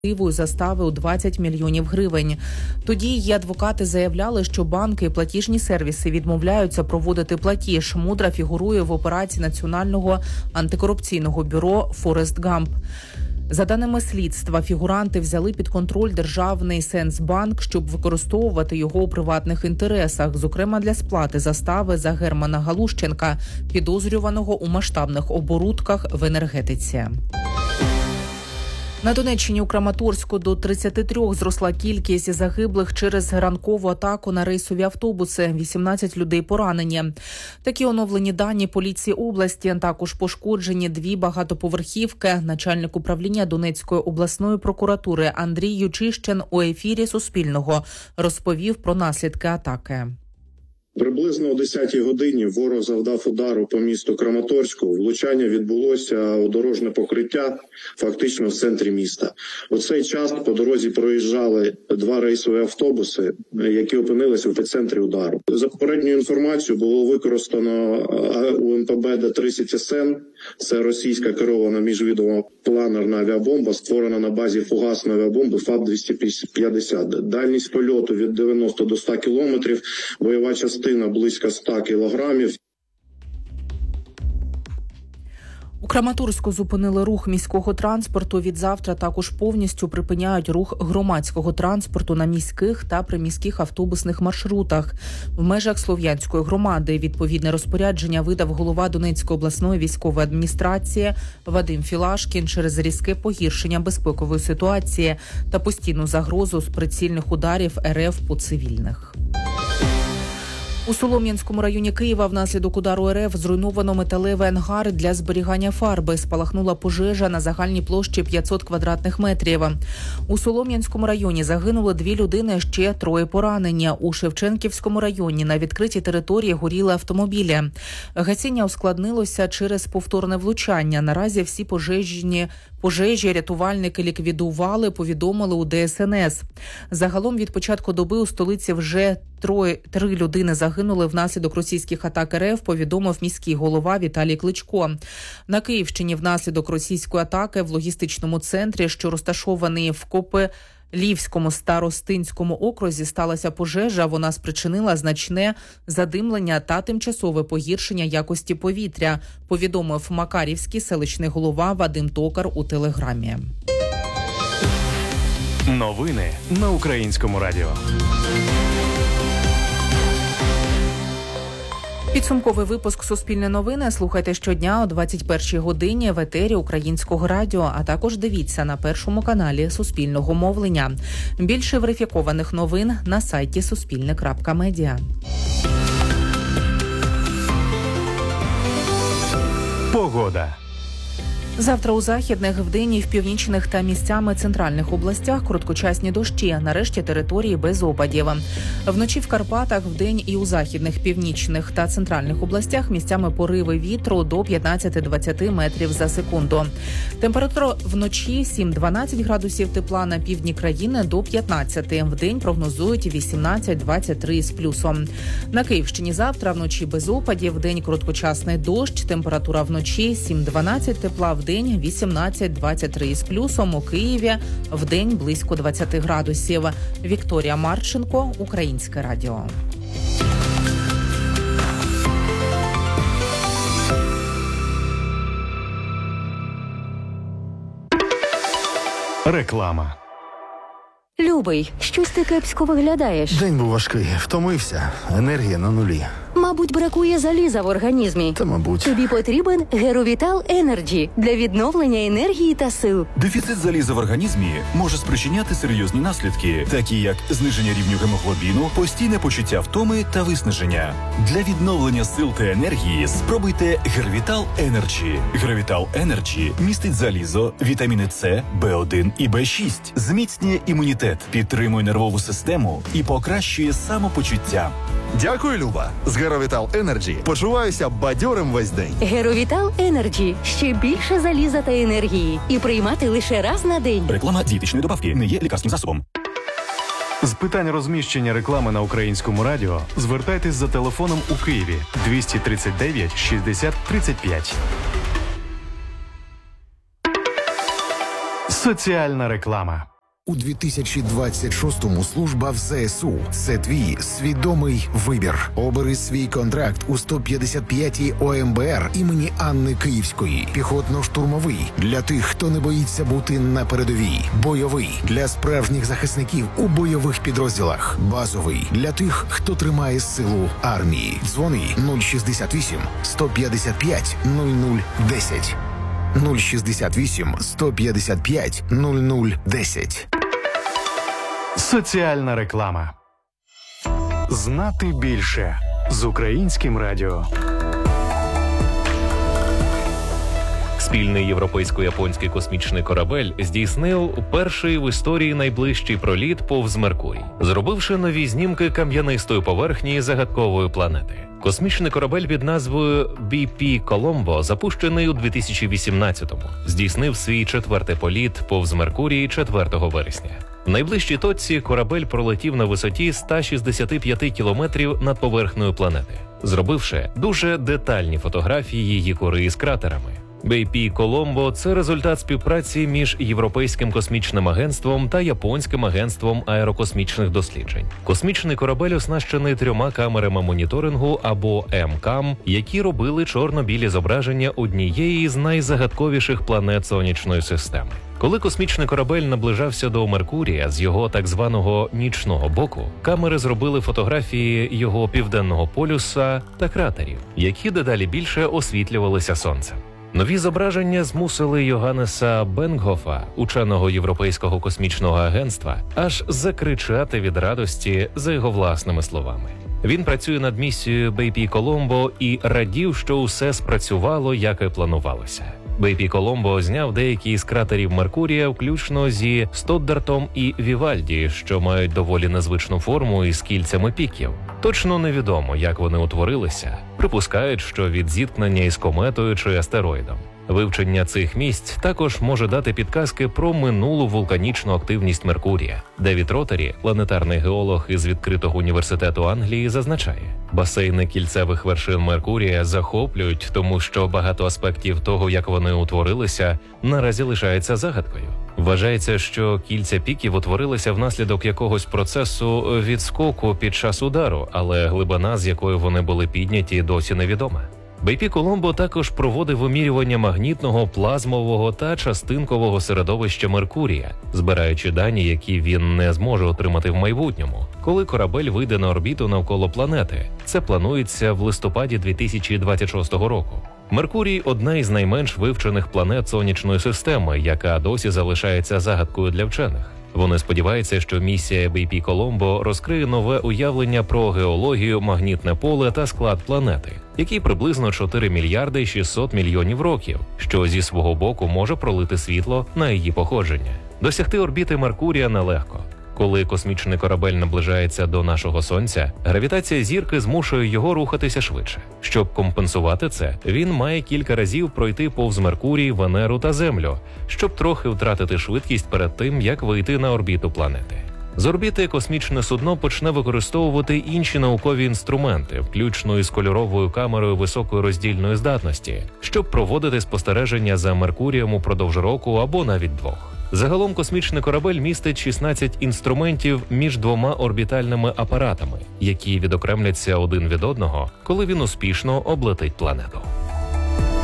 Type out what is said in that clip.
застави у 20 мільйонів гривень. Тоді її адвокати заявляли, що банки і платіжні сервіси відмовляються проводити платіж. Мудра фігурує в операції Національного антикорупційного бюро «Форест Гамп». За даними слідства, фігуранти взяли під контроль державний Сенсбанк, щоб використовувати його у приватних інтересах, зокрема для сплати застави за Германа Галущенка, підозрюваного у масштабних оборудках в енергетиці. На Донеччині у Краматорську до 33 зросла кількість загиблих через ранкову атаку на рейсові автобуси. 18 людей поранені. Такі оновлені дані поліції області. Також пошкоджені 2 багатоповерхівки. Начальник управління Донецької обласної прокуратури Андрій Ючищен у ефірі Суспільного розповів про наслідки атаки. Приблизно о 10-й годині ворог завдав удару по місту Краматорську. Влучання відбулося у дорожне покриття, фактично в центрі міста. У цей час по дорозі проїжджали 2 рейсові автобуси, які опинилися в епіцентрі удару. За попередньою інформацією було використано УМПБ Д-30СН. Це російська керована міжвідома планерна авіабомба, створена на базі фугасної авіабомби ФАБ-250. Дальність польоту від 90 до 100 кілометрів, бойова частина близько 100 кілограмів. У Краматорську зупинили рух міського транспорту. Від завтра також повністю припиняють рух громадського транспорту на міських та приміських автобусних маршрутах. В межах Слов'янської громади відповідне розпорядження видав голова Донецької обласної військової адміністрації Вадим Філашкін через різке погіршення безпекової ситуації та постійну загрозу з прицільних ударів РФ по цивільних. У Солом'янському районі Києва внаслідок удару РФ зруйновано металевий ангар для зберігання фарби. Спалахнула пожежа на загальній площі 500 квадратних метрів. У Солом'янському районі загинули 2 людини, ще 3 поранені. У Шевченківському районі на відкритій території горіли автомобілі. Гасіння ускладнилося через повторне влучання. Наразі всі пожежі рятувальники ліквідували, повідомили у ДСНС. Загалом від початку доби у столиці вже 3 людини загинули внаслідок російських атак РФ, повідомив міський голова Віталій Кличко. На Київщині внаслідок російської атаки в логістичному центрі, що розташований в Копелівському старостинському окрузі, сталася пожежа. Вона спричинила значне задимлення та тимчасове погіршення якості повітря, повідомив Макарівський селищний голова Вадим Токар у Телеграмі. Новини на Українському радіо. Підсумковий випуск «Суспільне новини» слухайте щодня о 21-й годині в етері Українського радіо, а також дивіться на першому каналі Суспільного мовлення. Більше верифікованих новин на сайті suspilne.media. Погода. Завтра у західних, вдень і в північних та місцями центральних областях короткочасні дощі, нарешті території без опадів. Вночі в Карпатах, вдень і у західних, північних та центральних областях місцями пориви вітру до 15-20 метрів за секунду. Температура вночі 7-12 градусів тепла, на півдні країни до 15. Вдень прогнозують 18-23 з плюсом. На Київщині завтра вночі без опадів, вдень короткочасний дощ, температура вночі 7-12 тепла, вдень 18-23 з плюсом. У Києві вдень близько 20 градусів. Вікторія Марченко, Українське радіо. Реклама. Любий, щось ти кепсько виглядаєш. День був важкий, втомився, енергія на нулі. Мабуть, бракує заліза в організмі. Та, мабуть. Тобі потрібен Геровітал Енерджі для відновлення енергії та сил. Дефіцит заліза в організмі може спричиняти серйозні наслідки, такі як зниження рівню гемоглобіну, постійне почуття втоми та виснаження. Для відновлення сил та енергії спробуйте Геровітал Енерджі. Геровітал Енерджі містить залізо, вітаміни С, Б1 і Б6, зміцнює імунітет, підтримує нервову систему і покращує самопочуття. Дякую, Люба. З Геровітал Енерджі почуваюся бадьорим весь день. Геровітал Енерджі. Ще більше заліза та енергії. І приймати лише раз на день. Реклама дієтичної добавки не є лікарським засобом. З питань розміщення реклами на Українському радіо звертайтесь за телефоном у Києві 239 60 35. Соціальна реклама. У 2026-му служба в ЗСУ – це твій свідомий вибір. Обери свій контракт у 155-й ОМБР імені Анни Київської. Піхотно-штурмовий – для тих, хто не боїться бути на передовій. Бойовий – для справжніх захисників у бойових підрозділах. Базовий – для тих, хто тримає силу армії. Дзвони 068 155 0010. 068 155 0010. Соціальна реклама. Знати більше з Українським радіо. Спільний європейсько-японський космічний корабель здійснив перший в історії найближчий проліт повз Меркурій, зробивши нові знімки кам'янистої поверхні загадкової планети. Космічний корабель під назвою BP Colombo, запущений у 2018-му, здійснив свій четвертий політ повз Меркурій 4 вересня. В найближчій точці корабель пролетів на висоті 165 кілометрів над поверхнею планети, зробивши дуже детальні фотографії її кори із кратерами. BP Colombo – це результат співпраці між Європейським космічним агентством та Японським агентством аерокосмічних досліджень. Космічний корабель оснащений 3 камерами моніторингу або МКАМ, які робили чорно-білі зображення однієї з найзагадковіших планет Сонячної системи. Коли космічний корабель наближався до Меркурія з його так званого нічного боку, камери зробили фотографії його південного полюса та кратерів, які дедалі більше освітлювалися сонцем. Нові зображення змусили Йоганнеса Бенгофа, ученого Європейського космічного агентства, аж закричати від радості за його власними словами. Він працює над місією BP Colombo і радів, що усе спрацювало, як і планувалося. BP Colombo зняв деякі з кратерів Меркурія, включно зі Стоддартом і Вівальді, що мають доволі незвичну форму із кільцями піків. Точно невідомо, як вони утворилися. Припускають, що від зіткнення із кометою чи астероїдом. Вивчення цих місць також може дати підказки про минулу вулканічну активність Меркурія. Девід Ротері, планетарний геолог із відкритого університету Англії, зазначає, басейни кільцевих вершин Меркурія захоплюють, тому що багато аспектів того, як вони утворилися, наразі лишається загадкою. Вважається, що кільця піків утворилися внаслідок якогось процесу відскоку під час удару, але глибина, з якої вони були підняті, досі невідома. BP Colombo також проводив вимірювання магнітного, плазмового та частинкового середовища Меркурія, збираючи дані, які він не зможе отримати в майбутньому, коли корабель вийде на орбіту навколо планети. Це планується в листопаді 2026 року. Меркурій – одна із найменш вивчених планет Сонячної системи, яка досі залишається загадкою для вчених. Вони сподіваються, що місія BP Colombo розкриє нове уявлення про геологію, магнітне поле та склад планети, який приблизно 4 мільярди 600 мільйонів років, що зі свого боку може пролити світло на її походження. Досягти орбіти Меркурія нелегко. Коли космічний корабель наближається до нашого Сонця, гравітація зірки змушує його рухатися швидше. Щоб компенсувати це, він має кілька разів пройти повз Меркурій, Венеру та Землю, щоб трохи втратити швидкість перед тим, як вийти на орбіту планети. З орбіти космічне судно почне використовувати інші наукові інструменти, включно із кольоровою камерою високої роздільної здатності, щоб проводити спостереження за Меркурієм упродовж року або навіть 2. Загалом космічний корабель містить 16 інструментів між 2 орбітальними апаратами, які відокремляться один від одного, коли він успішно облетить планету.